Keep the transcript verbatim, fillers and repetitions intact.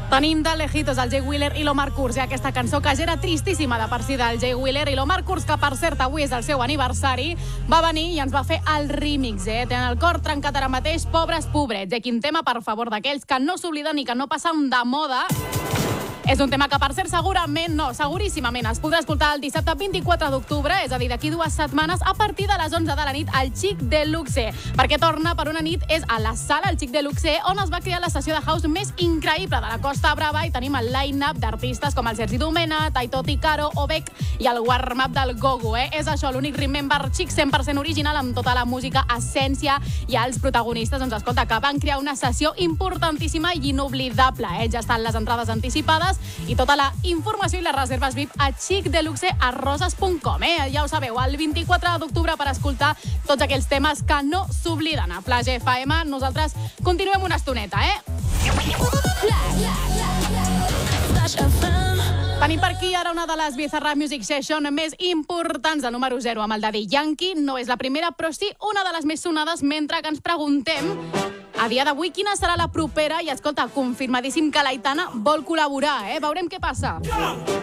Tenim de lejitos el Jay Wheeler i l'Omar Kurz, i aquesta cançó que ja era tristíssima de per si del Jay Wheeler i l'Omar Kurz, que per cert avui és el seu aniversari, va venir i ens va fer el remix, eh? Tenen el cor trencat ara mateix, pobres pobrets. Eh? Quin tema, per favor, d'aquells que no s'obliden i que no passen de moda. És un tema que, per cert, segurament, no, seguríssimament, es podrà escoltar el dissabte vint-i-quatre d'octubre, és a dir, d'aquí dues setmanes, a partir de les onze de la nit, al Chic Deluxe. Perquè torna per una nit, és a la sala, el Chic Deluxe, on es va crear la sessió de house més increïble de la Costa Brava, i tenim el line-up d'artistes com el Sergi Domena, Taito Ticaro, Obec i el warm-up del Gogo, eh? És això, l'únic Remember Chic cent per cent original, amb tota la música, essència, i els protagonistes, doncs, escolta, que van crear una sessió importantíssima i inoblidable, eh? Ja estan les entrades anticipades i tota la informació i les reserves V I P a chic deluxe arroba roses punt com, eh? Ja ho sabeu, el vint-i-quatre d'octubre per escoltar tots aquells temes que no s'obliden. A Flash F M, nosaltres continuem una estoneta, eh? Tenim per aquí ara una de les Bizarrap Music Session més importants, de número zero, amb el Daddy Yankee. No és la primera, però sí una de les més sonades, mentre que ens preguntem a dia d'avui quina serà la propera. I escolta, confirmadíssim que l'Aitana vol col·laborar, eh? Veurem què passa.